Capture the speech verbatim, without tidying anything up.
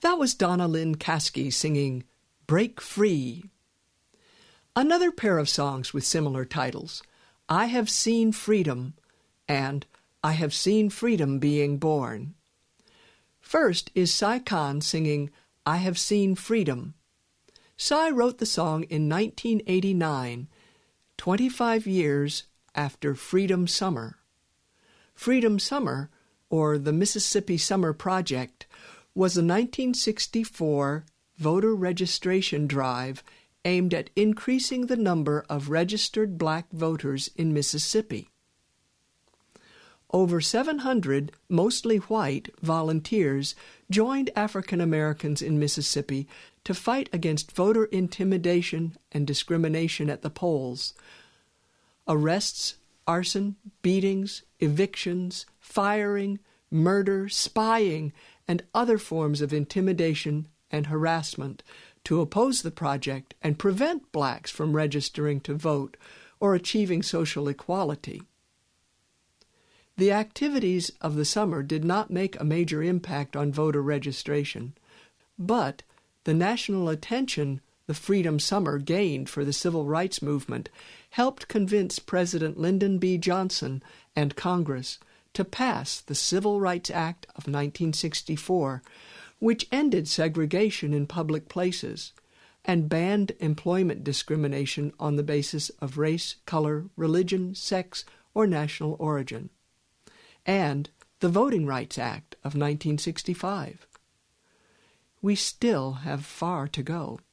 That was Donna Lynn Caskey singing Break Free. Another pair of songs with similar titles, I Have Seen Freedom and I Have Seen Freedom Being Born. First is Sy Khan singing I Have Seen Freedom. Sy wrote the song in nineteen eighty-nine, twenty-five years after Freedom Summer. Freedom Summer, or the Mississippi Summer Project, was a nineteen sixty-four voter registration drive aimed at increasing the number of registered black voters in Mississippi. Over seven hundred, mostly white, volunteers joined African Americans in Mississippi to fight against voter intimidation and discrimination at the polls. Arrests, arson, beatings, evictions, firing, murder, spying, and other forms of intimidation and harassment to oppose the project and prevent blacks from registering to vote or achieving social equality. The activities of the summer did not make a major impact on voter registration, but the national attention the Freedom Summer gained for the civil rights movement helped convince President Lyndon B. Johnson and Congress to pass the Civil Rights Act of nineteen sixty-four, which ended segregation in public places and banned employment discrimination on the basis of race, color, religion, sex, or national origin, and the Voting Rights Act of nineteen sixty-five. We still have far to go.